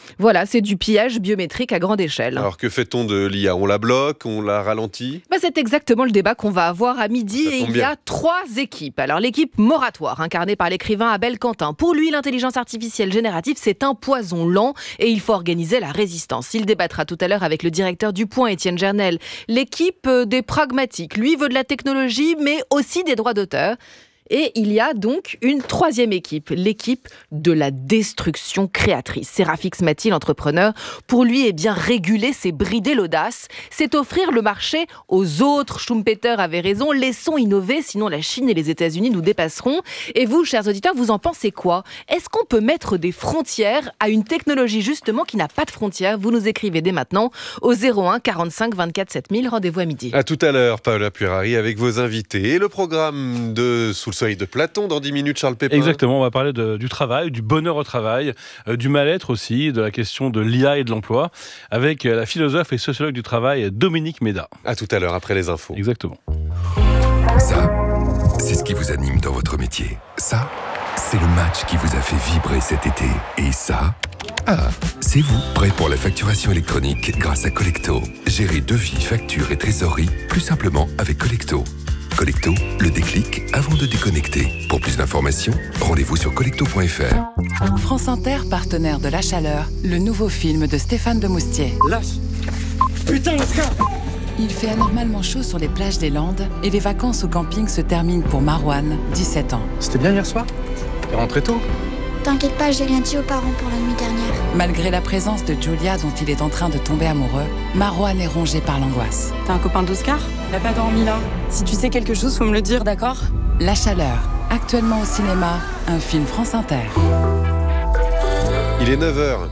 Voilà, c'est du pillage biométrique à grande échelle. Alors que fait-on de l'I A? On la bloque, on la ralentit? Bah, c'est exactement le débat qu'on va avoir à midi et il y a trois équipes. Alors l'équipe Moratoire, incarnée par l'écrivain Abel Quentin. Pour lui, l'intelligence artificielle générative, c'est un poison lent et il faut organiser la résistance. Il débattra tout à l'heure avec le directeur du Point, Étienne Gernel. L'équipe des pragmatiques, lui, veut de la technologie, mais aussi des droits d'auteur. Et il y a donc une troisième équipe, l'équipe de la destruction créatrice. C'est Rafik Smati, l'entrepreneur. Pour lui, eh bien, réguler, c'est brider l'audace. C'est offrir le marché aux autres. Schumpeter avait raison. Laissons innover, sinon la Chine et les États-Unis nous dépasseront. Et vous, chers auditeurs, vous en pensez quoi? Est-ce qu'on peut mettre des frontières à une technologie, justement, qui n'a pas de frontières? Vous nous écrivez dès maintenant au zéro un quarante-cinq vingt-quatre sept mille. Rendez-vous à midi. À tout à l'heure, Paola Puerari, avec vos invités. Et le programme de Sous le soleil de Platon dans dix minutes, Charles Pépin. Exactement, on va parler de, du travail, du bonheur au travail, euh, du mal-être aussi, de la question de l'I A et de l'emploi, avec euh, la philosophe et sociologue du travail, Dominique Méda. À tout à l'heure, après les infos. Exactement. Ça, c'est ce qui vous anime dans votre métier. Ça, c'est le match qui vous a fait vibrer cet été. Et ça, ah, c'est vous, prêt pour la facturation électronique grâce à Collecto. Gérez devis, factures et trésorerie plus simplement avec Collecto. Collecto, le déclic avant de déconnecter. Pour plus d'informations, rendez-vous sur collecto point f r. France Inter, partenaire de La Chaleur, le nouveau film de Stéphane Demoustier. Lâche. Putain, Oscar. Il fait anormalement chaud sur les plages des Landes et les vacances au camping se terminent pour Marouane, dix-sept ans. C'était bien hier soir? T'es rentré tôt? T'inquiète pas, j'ai rien dit aux parents pour la nuit dernière. Malgré la présence de Julia dont il est en train de tomber amoureux, Marouane est rongé par l'angoisse. T'es un copain d'Oscar? Il a pas dormi là. Si tu sais quelque chose, faut me le dire, d'accord? La Chaleur, actuellement au cinéma, un film France Inter. Il est neuf heures.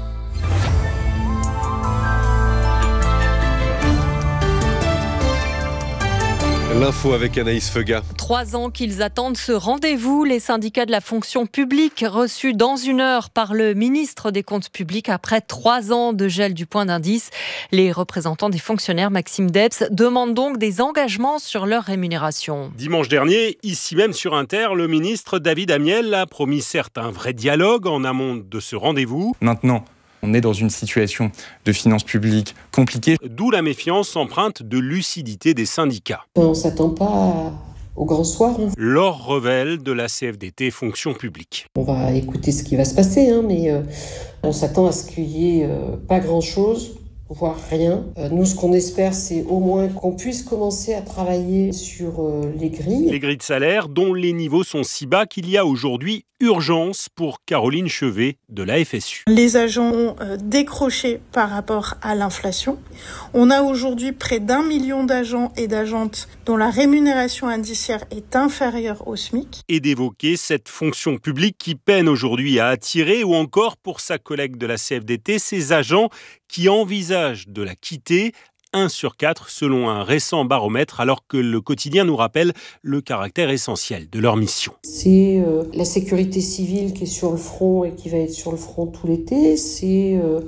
L'info avec Anaïs Feuga. Trois ans qu'ils attendent ce rendez-vous. Les syndicats de la fonction publique reçus dans une heure par le ministre des Comptes publics après trois ans de gel du point d'indice. Les représentants des fonctionnaires, Maxime Debs, demandent donc des engagements sur leur rémunération. Dimanche dernier, ici même sur Inter, le ministre David Amiel a promis certes un vrai dialogue en amont de ce rendez-vous. Maintenant, on est dans une situation de finances publiques compliquée. D'où la méfiance empreinte de lucidité des syndicats. On ne s'attend pas au grand soir. Hein. Laure Revel de la C F D T Fonction publique. On va écouter ce qui va se passer, hein, mais euh, on s'attend à ce qu'il n'y ait euh, pas grand-chose, voire rien. Euh, nous, ce qu'on espère, c'est au moins qu'on puisse commencer à travailler sur euh, les grilles. Les grilles de salaire dont les niveaux sont si bas qu'il y a aujourd'hui urgence pour Caroline Chevet de la F S U. Les agents ont euh, décroché par rapport à l'inflation. On a aujourd'hui près d'un million d'agents et d'agentes dont la rémunération indiciaire est inférieure au SMIC. Et d'évoquer cette fonction publique qui peine aujourd'hui à attirer, ou encore pour sa collègue de la C F D T, ces agents qui envisagent de la quitter. un sur quatre selon un récent baromètre, alors que le quotidien nous rappelle le caractère essentiel de leur mission. C'est euh, la sécurité civile qui est sur le front et qui va être sur le front tout l'été. C'est... Euh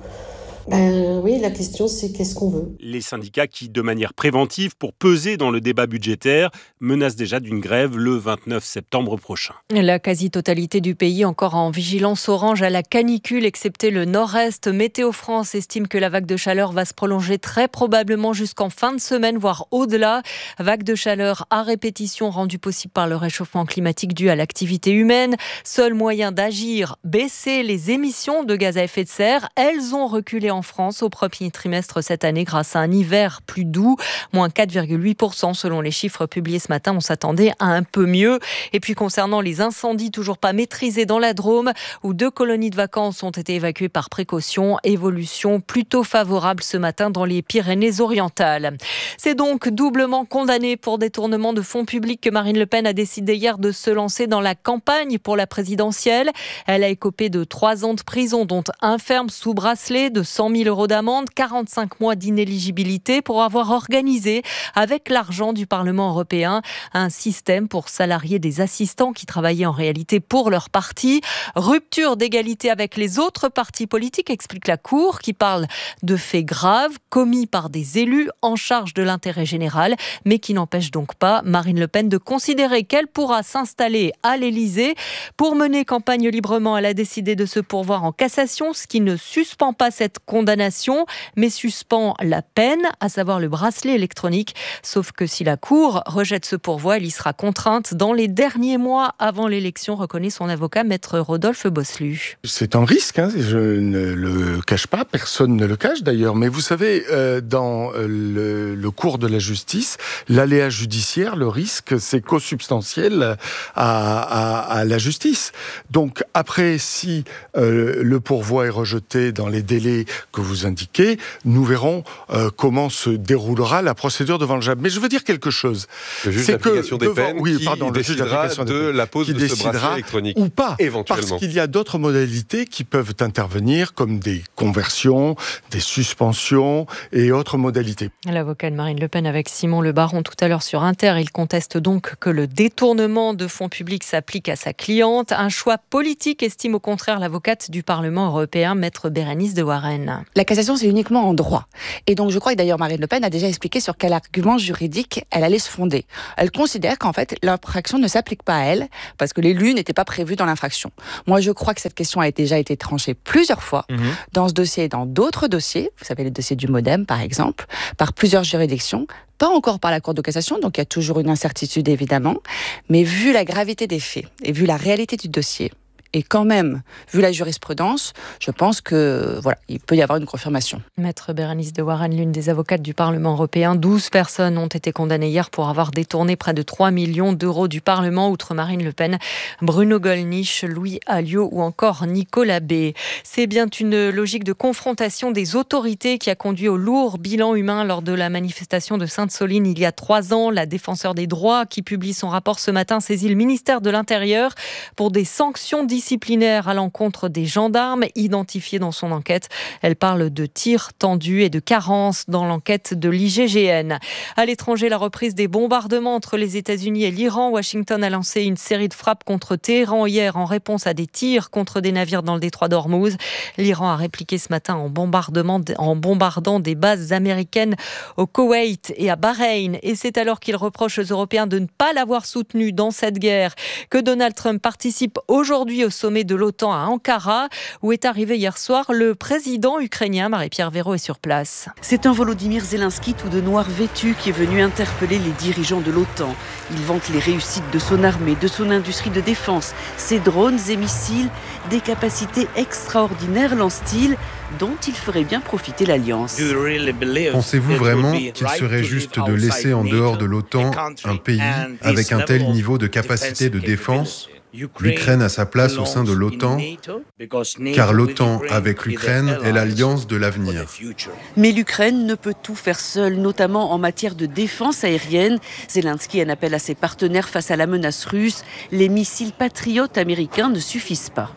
Ben oui, la question c'est qu'est-ce qu'on veut. Les syndicats qui, de manière préventive, pour peser dans le débat budgétaire, menacent déjà d'une grève le vingt-neuf septembre prochain. La quasi-totalité du pays encore en vigilance orange à la canicule, excepté le nord-est. Météo France estime que la vague de chaleur va se prolonger très probablement jusqu'en fin de semaine, voire au-delà. Vague de chaleur à répétition rendue possible par le réchauffement climatique dû à l'activité humaine. Seul moyen d'agir, baisser les émissions de gaz à effet de serre. Elles ont reculé en France au premier trimestre cette année grâce à un hiver plus doux, moins quatre virgule huit pour cent selon les chiffres publiés ce matin. On s'attendait à un peu mieux. Et puis concernant les incendies toujours pas maîtrisés dans la Drôme, où deux colonies de vacances ont été évacuées par précaution, évolution plutôt favorable ce matin dans les Pyrénées-Orientales. C'est donc doublement condamné pour détournement de fonds publics que Marine Le Pen a décidé hier de se lancer dans la campagne pour la présidentielle. Elle a écopé de trois ans de prison, dont un ferme sous bracelet, de cent mille euros d'amende, quarante-cinq mois d'inéligibilité pour avoir organisé, avec l'argent du Parlement européen, un système pour salarier des assistants qui travaillaient en réalité pour leur parti. Rupture d'égalité avec les autres partis politiques, explique la Cour, qui parle de faits graves commis par des élus en charge de l'intérêt général, mais qui n'empêche donc pas Marine Le Pen de considérer qu'elle pourra s'installer à l'Élysée. Pour mener campagne librement, elle a décidé de se pourvoir en cassation, ce qui ne suspend pas cette condamnation, mais suspend la peine, à savoir le bracelet électronique. Sauf que si la Cour rejette ce pourvoi, elle y sera contrainte dans les derniers mois avant l'élection, reconnaît son avocat, maître Rodolphe Boslu. C'est un risque, hein, je ne le cache pas, personne ne le cache d'ailleurs, mais vous savez, euh, dans le, le cours de la justice, l'aléa judiciaire, le risque, c'est consubstantiel à, à, à la justice. Donc après, si euh, le pourvoi est rejeté dans les délais que vous indiquez, nous verrons euh, comment se déroulera la procédure devant le juge. Mais je veux dire quelque chose. Le juge d'application des peines oui, qui pardon, le juge d'application de la pose de ce bracelet électronique ou pas, éventuellement. Parce qu'il y a d'autres modalités qui peuvent intervenir, comme des conversions, des suspensions et autres modalités. L'avocat de Marine Le Pen avec Simon Le Baron tout à l'heure sur Inter, il conteste donc que le détournement de fonds publics s'applique à sa cliente. Un choix politique, estime au contraire l'avocate du Parlement européen, maître Bérénice de Warren. La cassation, c'est uniquement en droit. Et donc je crois que d'ailleurs Marine Le Pen a déjà expliqué sur quel argument juridique elle allait se fonder. Elle considère qu'en fait l'infraction ne s'applique pas à elle parce que l'élu n'était pas prévu dans l'infraction. Moi je crois que cette question a déjà été tranchée plusieurs fois mmh. dans ce dossier et dans d'autres dossiers, vous savez les dossiers du MoDem par exemple, par plusieurs juridictions, pas encore par la Cour de cassation, donc il y a toujours une incertitude évidemment, mais vu la gravité des faits et vu la réalité du dossier, et quand même, vu la jurisprudence, je pense que voilà, il peut y avoir une confirmation. Maître Bérénice de Warren, l'une des avocates du Parlement européen, douze personnes ont été condamnées hier pour avoir détourné près de trois millions d'euros du Parlement, outre Marine Le Pen, Bruno Gollnisch, Louis Alliot ou encore Nicolas B. C'est bien une logique de confrontation des autorités qui a conduit au lourd bilan humain lors de la manifestation de Sainte-Soline il y a trois ans. La défenseure des droits, qui publie son rapport ce matin, saisit le ministère de l'Intérieur pour des sanctions disciplinaire à l'encontre des gendarmes identifiés dans son enquête. Elle parle de tirs tendus et de carences dans l'enquête de l'I G G N. À l'étranger, la reprise des bombardements entre les États-Unis et l'Iran. Washington a lancé une série de frappes contre Téhéran hier en réponse à des tirs contre des navires dans le détroit d'Ormuz. L'Iran a répliqué ce matin en, bombardement, en bombardant des bases américaines au Koweït et à Bahreïn. Et c'est alors qu'il reproche aux Européens de ne pas l'avoir soutenu dans cette guerre que Donald Trump participe aujourd'hui au sommet de l'OTAN à Ankara, où est arrivé hier soir le président ukrainien. Marie-Pierre Véraud est sur place. C'est un Volodymyr Zelensky tout de noir vêtu qui est venu interpeller les dirigeants de l'OTAN. Il vante les réussites de son armée, de son industrie de défense, ses drones et missiles, des capacités extraordinaires, lance-t-il, dont il ferait bien profiter l'Alliance. Pensez-vous vraiment qu'il serait juste de laisser en dehors de l'OTAN un pays avec un tel niveau de capacité de défense ? L'Ukraine a sa place au sein de l'OTAN, car l'OTAN avec l'Ukraine est l'alliance de l'avenir. Mais l'Ukraine ne peut tout faire seule, notamment en matière de défense aérienne. Zelensky en appelle à ses partenaires face à la menace russe. Les missiles patriotes américains ne suffisent pas.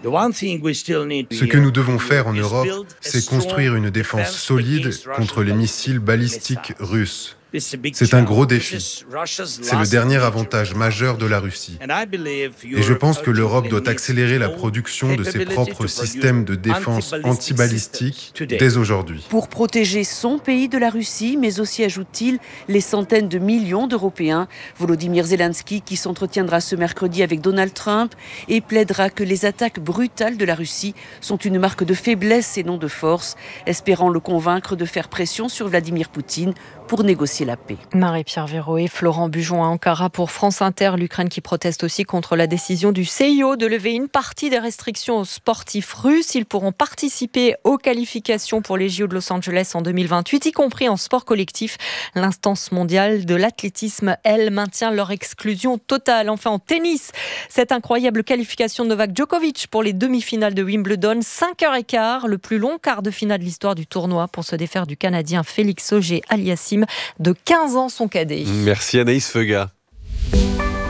Ce que nous devons faire en Europe, c'est construire une défense solide contre les missiles balistiques russes. C'est un gros défi. C'est le dernier avantage majeur de la Russie. Et je pense que l'Europe doit accélérer la production de ses propres systèmes de défense antibalistiques dès aujourd'hui. Pour protéger son pays de la Russie, mais aussi, ajoute-t-il, les centaines de millions d'Européens. Volodymyr Zelensky, qui s'entretiendra ce mercredi avec Donald Trump et plaidera que les attaques brutales de la Russie sont une marque de faiblesse et non de force, espérant le convaincre de faire pression sur Vladimir Poutine pour négocier la paix. Marie-Pierre Véraud et Florent Bujon à Ankara pour France Inter. L'Ukraine qui proteste aussi contre la décision du C I O de lever une partie des restrictions aux sportifs russes. Ils pourront participer aux qualifications pour les J O de Los Angeles en deux mille vingt-huit, y compris en sport collectif. L'instance mondiale de l'athlétisme, elle, maintient leur exclusion totale. Enfin, en tennis, cette incroyable qualification de Novak Djokovic pour les demi-finales de Wimbledon. cinq heures quinze, le plus long quart de finale de l'histoire du tournoi pour se défaire du Canadien Félix Auger-Aliassime de quinze ans, son cadet. Merci Anaïs Feuga.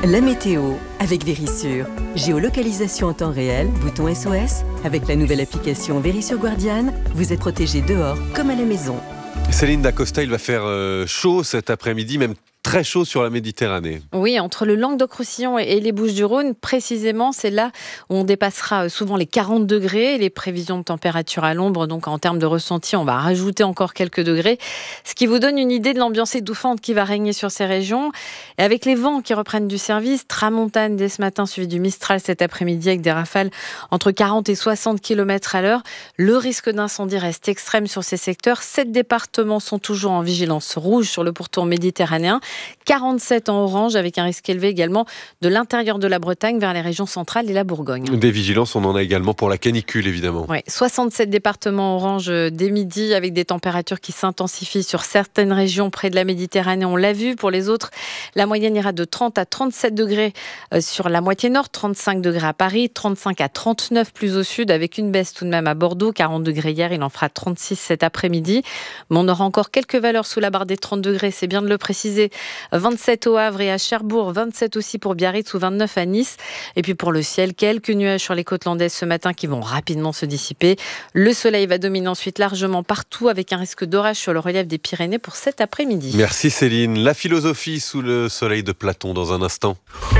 La météo avec Vérissure. Géolocalisation en temps réel, bouton S O S. Avec la nouvelle application Vérissure Guardian, vous êtes protégé dehors comme à la maison. Céline Dacosta, il va faire chaud cet après-midi, même très chaud sur la Méditerranée. Oui, entre le Languedoc-Roussillon et les Bouches-du-Rhône, précisément, c'est là où on dépassera souvent les quarante degrés. Les prévisions de température à l'ombre, donc en termes de ressenti, on va rajouter encore quelques degrés, ce qui vous donne une idée de l'ambiance étouffante qui va régner sur ces régions. Et avec les vents qui reprennent du service, tramontane dès ce matin, suivi du Mistral cet après-midi avec des rafales entre quarante et soixante kilomètres à l'heure, le risque d'incendie reste extrême sur ces secteurs. Sept départements sont toujours en vigilance rouge sur le pourtour méditerranéen. quarante-sept en orange, avec un risque élevé également de l'intérieur de la Bretagne vers les régions centrales et la Bourgogne. Des vigilances, on en a également pour la canicule, évidemment. Oui, soixante-sept départements orange dès midi, avec des températures qui s'intensifient sur certaines régions près de la Méditerranée, on l'a vu. Pour les autres, la moyenne ira de trente à trente-sept degrés sur la moitié nord, trente-cinq degrés à Paris, trente-cinq à trente-neuf plus au sud, avec une baisse tout de même à Bordeaux, quarante degrés hier, il en fera trente-six cet après-midi. Mais on aura encore quelques valeurs sous la barre des trente degrés, c'est bien de le préciser. vingt-sept au Havre et à Cherbourg, vingt-sept aussi pour Biarritz ou vingt-neuf à Nice. Et puis pour le ciel, quelques nuages sur les côtes landaises ce matin qui vont rapidement se dissiper. Le soleil va dominer ensuite largement partout avec un risque d'orage sur le relief des Pyrénées pour cet après-midi. Merci Céline. La philosophie sous le soleil de Platon dans un instant.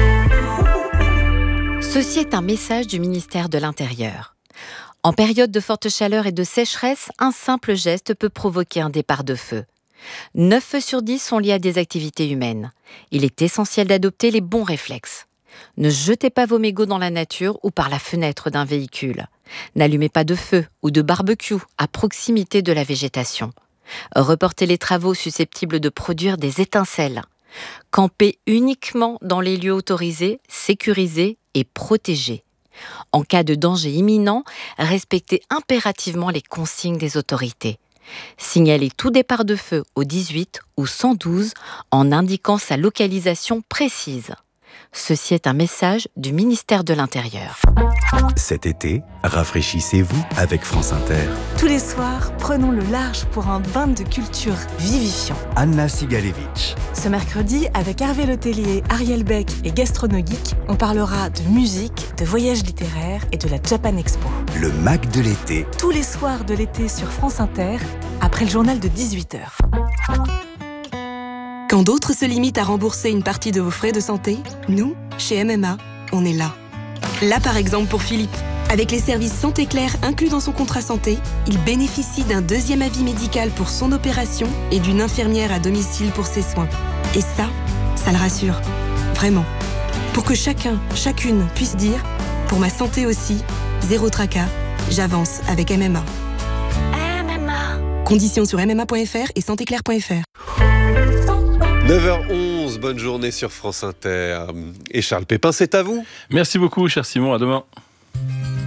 Ceci est un message du ministère de l'Intérieur. En période de forte chaleur et de sécheresse, un simple geste peut provoquer un départ de feu. neuf feux sur dix sont liés à des activités humaines. Il est essentiel d'adopter les bons réflexes. Ne jetez pas vos mégots dans la nature ou par la fenêtre d'un véhicule. N'allumez pas de feu ou de barbecue à proximité de la végétation. Reportez les travaux susceptibles de produire des étincelles. Campez uniquement dans les lieux autorisés, sécurisés et protégés. En cas de danger imminent, respectez impérativement les consignes des autorités. Signalez tout départ de feu au dix-huit ou cent douze en indiquant sa localisation précise. Ceci est un message du ministère de l'Intérieur. Cet été, rafraîchissez-vous avec France Inter. Tous les soirs, prenons le large pour un bain de culture vivifiant. Anna Sigalevitch. Ce mercredi, avec Hervé Letellier, Ariel Beck et Gastronogeek, on parlera de musique, de voyages littéraires et de la Japan Expo. Le Mac de l'été. Tous les soirs de l'été sur France Inter, après le journal de dix-huit heures. Quand d'autres se limitent à rembourser une partie de vos frais de santé, nous, chez M M A, on est là. Là par exemple pour Philippe. Avec les services Santé Claire inclus dans son contrat santé, il bénéficie d'un deuxième avis médical pour son opération et d'une infirmière à domicile pour ses soins. Et ça, ça le rassure. Vraiment. Pour que chacun, chacune puisse dire « Pour ma santé aussi, zéro tracas, j'avance avec M M A ». M M A. Conditions sur m m a point f r et santé claire point f r. neuf heures onze, bonne journée sur France Inter. Et Charles Pépin, c'est à vous. Merci beaucoup, cher Simon, à demain.